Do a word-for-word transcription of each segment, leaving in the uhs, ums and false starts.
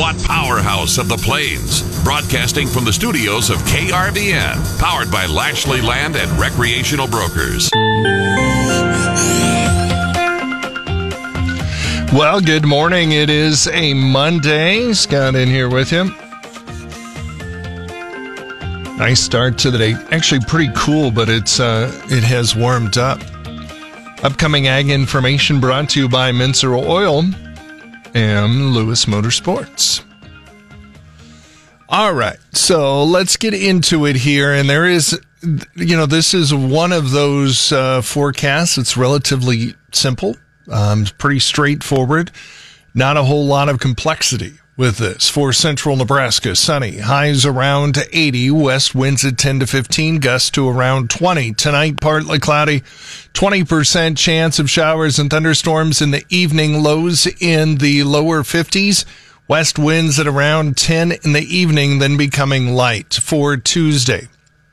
hot powerhouse of the Plains, broadcasting from the studios of K R V N, powered by Lashley Land and Recreational Brokers. Well, good morning. It is a Monday. Scott in here with you. Nice start to the day. Actually pretty cool, but it's uh, it has warmed up. Upcoming ag information brought to you by Mincer Oil and Lewis Motorsports. All right, so let's get into it here. And there is, you know, this is one of those uh, forecasts. It's relatively simple, um, pretty straightforward. Not a whole lot of complexity with this. For central Nebraska, sunny, highs around eighty, west winds at ten to fifteen, gusts to around twenty. Tonight, partly cloudy, twenty percent chance of showers and thunderstorms in the evening, lows in the lower fifties. West winds at around ten in the evening, then becoming light. For Tuesday,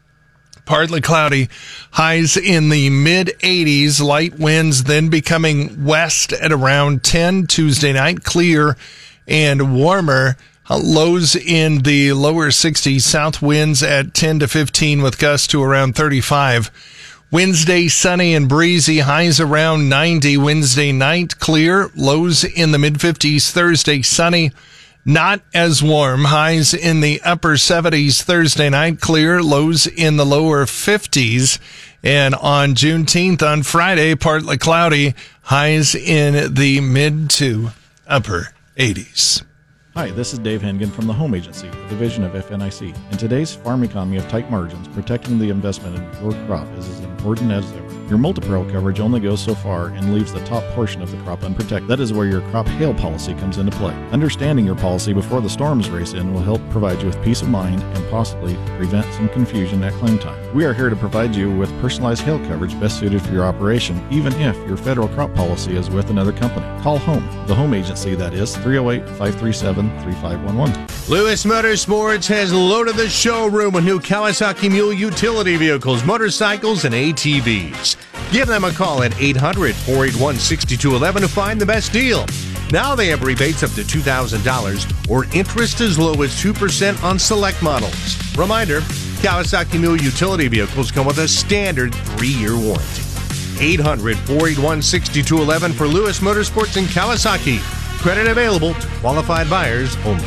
partly cloudy, highs in the mid eighties, light winds then becoming west at around ten. Tuesday night, clear and warmer, lows in the lower sixties, south winds at ten to fifteen with gusts to around thirty-five. Wednesday, sunny and breezy, highs around ninety. Wednesday night, clear, lows in the mid fifties. Thursday, sunny, not as warm, highs in the upper seventies. Thursday night, clear, lows in the lower fifties. And on Juneteenth, on Friday, partly cloudy, highs in the mid to upper eighties. Hi, this is Dave Hengen from the Home Agency, a division of F N I C. In today's farm economy of tight margins, protecting the investment in your crop is as important as ever. Your multi-peril coverage only goes so far and leaves the top portion of the crop unprotected. That is where your crop hail policy comes into play. Understanding your policy before the storms race in will help provide you with peace of mind and possibly prevent some confusion at claim time. We are here to provide you with personalized hail coverage best suited for your operation, even if your federal crop policy is with another company. Call Home, the Home Agency, that is three oh eight, five three seven, three five one one. Lewis Motorsports has loaded the showroom with new Kawasaki Mule utility vehicles, motorcycles, and A T Vs. Give them a call at eight hundred, four eight one, six two one one to find the best deal. Now they have rebates up to two thousand dollars or interest as low as two percent on select models. Reminder, Kawasaki Mule utility vehicles come with a standard three-year warranty. eight hundred, four eight one, six two one one for Lewis Motorsports and Kawasaki. Credit available to qualified buyers only.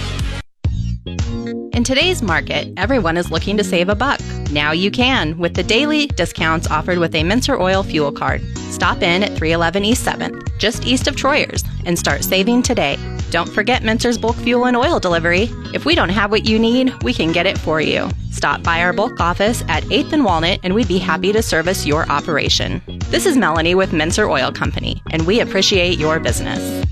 In today's market, everyone is looking to save a buck. Now you can with the daily discounts offered with a Mincer Oil fuel card. Stop in at three eleven East seventh, just east of Troyers, and start saving today. Don't forget Mincer's bulk fuel and oil delivery. If we don't have what you need, we can get it for you. Stop by our bulk office at eighth and Walnut, and we'd be happy to service your operation. This is Melanie with Mincer Oil Company, and we appreciate your business.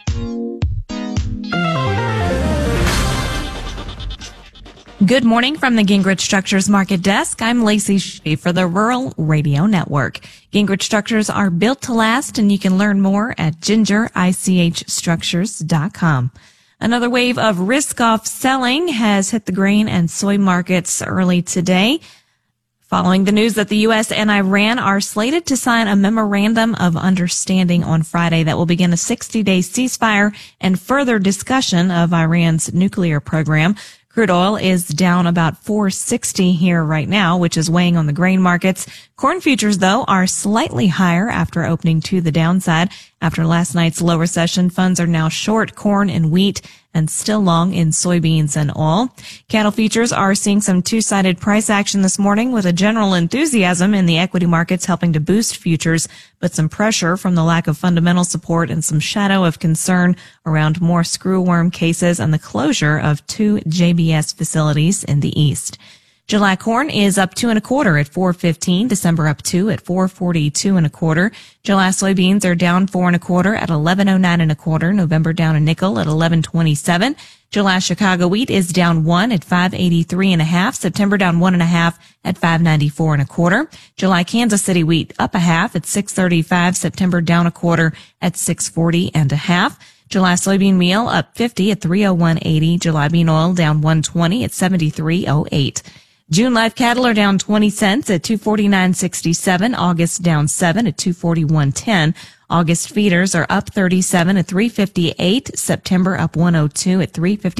Good morning from the Gingrich Structures Market Desk. I'm Lacey Shea for the Rural Radio Network. Gingrich Structures are built to last, and you can learn more at ginger ich structures dot com. Another wave of risk-off selling has hit the grain and soy markets early today, following the news that the U S and Iran are slated to sign a memorandum of understanding on Friday that will begin a sixty-day ceasefire and further discussion of Iran's nuclear program. Crude oil is down about four sixty here right now, which is weighing on the grain markets. Corn futures, though, are slightly higher after opening to the downside. After last night's lower session, funds are now short corn and wheat and still long in soybeans and oil. Cattle futures are seeing some two-sided price action this morning, with a general enthusiasm in the equity markets helping to boost futures, but some pressure from the lack of fundamental support and some shadow of concern around more screwworm cases and the closure of two J B S facilities in the east. July corn is up two and a quarter at four fifteen. December up two at four forty-two and a quarter. July soybeans are down four and a quarter at eleven oh nine and a quarter. November down a nickel at eleven twenty-seven. July Chicago wheat is down one at five eighty-three and a half. September down one and a half at five ninety-four and a quarter. July Kansas City wheat up a half at six thirty-five. September down a quarter at six forty and a half. July soybean meal up fifty at three oh one eighty. July bean oil down one twenty at seventy-three oh eight. June live cattle are down twenty cents at two forty-nine sixty-seven. August down seven at two forty-one ten. August feeders are up thirty-seven at three fifty-eight. September up one oh two at three fifty.